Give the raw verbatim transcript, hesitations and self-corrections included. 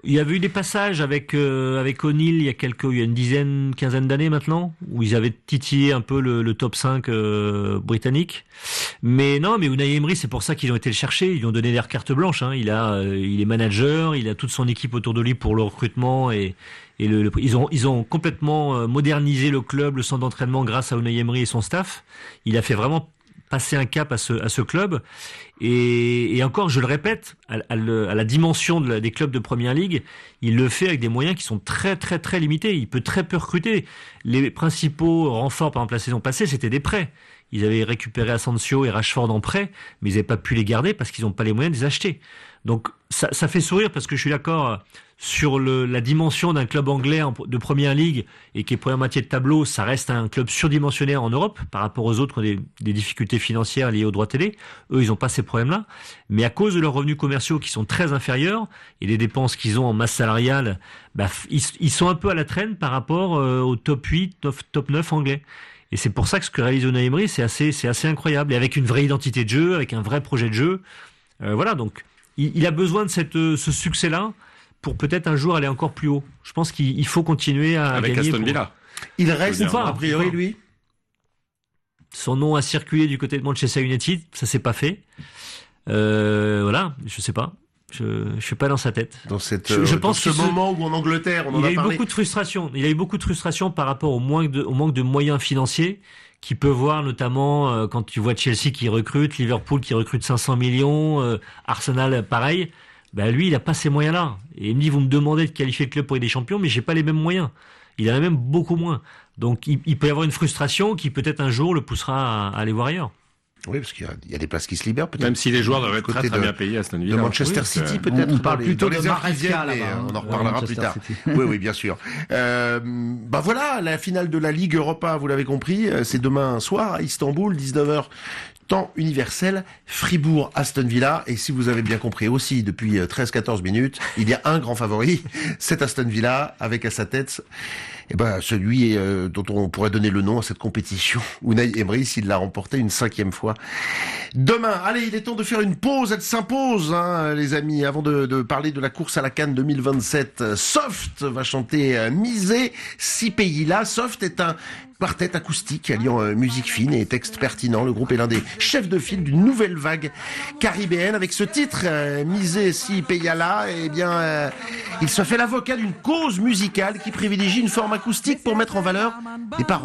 Il y avait eu des passages avec euh, avec O'Neill il y a quelques, il y a une dizaine, quinzaine d'années maintenant, où ils avaient titillé un peu le, le top cinq euh, britannique. Mais non, mais Unai Emery, c'est pour ça qu'ils ont été le chercher. Ils lui ont donné l'air carte blanche. Hein. Il a, euh, il est manager, il a toute son équipe autour de lui pour le recrutement et et le, le ils ont ils ont complètement modernisé le club, le centre d'entraînement grâce à Unai Emery et son staff. Il a fait vraiment passer un cap à ce à ce club. Et, et encore, je le répète, à, à, le, à la dimension de la, des clubs de Première Ligue, il le fait avec des moyens qui sont très très très limités. Il peut très peu recruter. Les principaux renforts, par exemple la saison passée, c'était des prêts. Ils avaient récupéré Asensio et Rashford en prêt, mais ils n'avaient pas pu les garder parce qu'ils n'ont pas les moyens de les acheter. Donc ça, ça fait sourire parce que je suis d'accord sur le, la dimension d'un club anglais en, de Première Ligue et qui est première moitié de tableau, ça reste un club surdimensionné en Europe par rapport aux autres qui ont des, des difficultés financières liées aux droits télé. Eux, ils n'ont pas ces problèmes-là. Mais à cause de leurs revenus commerciaux qui sont très inférieurs et des dépenses qu'ils ont en masse salariale, bah, ils, ils sont un peu à la traîne par rapport euh, au top huit, top, top neuf anglais. Et c'est pour ça que ce que réalise Unai Emery, c'est assez, c'est assez incroyable. Et avec une vraie identité de jeu, avec un vrai projet de jeu. Euh, voilà, donc il, il a besoin de cette, ce succès-là pour peut-être un jour aller encore plus haut. Je pense qu'il il faut continuer à avec gagner. Aston pour... Villa. Il reste, ou pas, a priori, lui. Son nom a circulé du côté de Manchester United, ça s'est pas fait. Euh, voilà, je sais pas. Je, je suis pas dans sa tête. Dans cette, je, je euh, pense dans ce se... moment où en Angleterre, on il en a, a eu parlé. beaucoup de frustration. Il a eu beaucoup de frustration par rapport au manque de, au manque de moyens financiers qu'il peut voir, notamment euh, quand tu vois Chelsea qui recrute, Liverpool qui recrute cinq cents millions, euh, Arsenal pareil. Ben lui, il a pas ces moyens-là. Et il me dit, vous me demandez de qualifier le club pour être des champions, mais j'ai pas les mêmes moyens. Il en a même beaucoup moins. Donc il, il peut y avoir une frustration qui peut-être un jour le poussera à, à aller voir ailleurs. Oui, parce qu'il y a, il y a des places qui se libèrent, peut-être. Même si les joueurs doivent être très, très de, bien payés à Aston Villa. de Manchester oui, City, euh, peut-être. On, on parle les, plutôt les de heures qui viennent, Maresca, mais là-bas. on en Ouais, reparlera Manchester plus tard. City. Oui, oui, bien sûr. Euh, bah voilà, la finale de la Ligue Europa, vous l'avez compris, c'est demain soir à Istanbul, dix-neuf heures. Temps universel, Fribourg-Aston Villa. Et si vous avez bien compris aussi, depuis treize quatorze minutes, il y a un grand favori, c'est Aston Villa, avec à sa tête, eh ben, celui euh, dont on pourrait donner le nom à cette compétition, Unai Emery, s'il l'a remporté une cinquième fois. Demain, allez, il est temps de faire une pause, elle s'impose, hein, les amis, avant de, de parler de la course à la Cannes deux mille vingt-sept. Soft va chanter euh, Misé, six pays là. Soft est un quartet acoustique alliant euh, musique fine et texte pertinent. Le groupe est l'un des chefs de file d'une nouvelle vague caribéenne. Avec ce titre, euh, Misé si Payala, eh bien, euh, il se fait l'avocat d'une cause musicale qui privilégie une forme acoustique pour mettre en valeur des paroles.